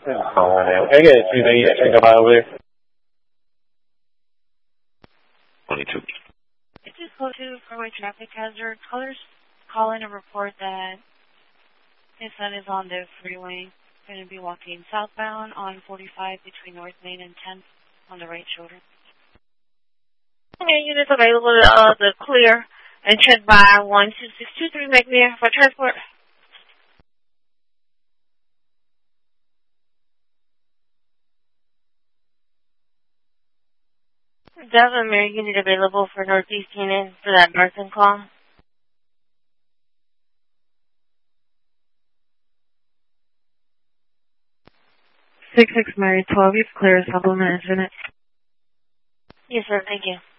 Can I get a 3 check about over there? 22. This is code 2 freeway traffic hazard. Callers call in to report that his son is on the freeway, going to be walking southbound on 45 between North Main and 10th on the right shoulder. Okay, units available to clear and check by 12623 McNair for transport. Devon Mary unit available for Northeast unit for that nursing call. 66 Mary 12, you've clear supplement unit. Yes, sir, thank you.